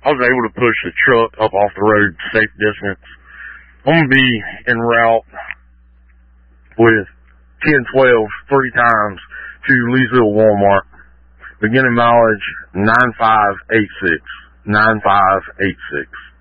I was able to push the truck up off the road safe distance. I'm going to be en route with 1012 3 times to Leesville Walmart. Beginning mileage 9586. 9586.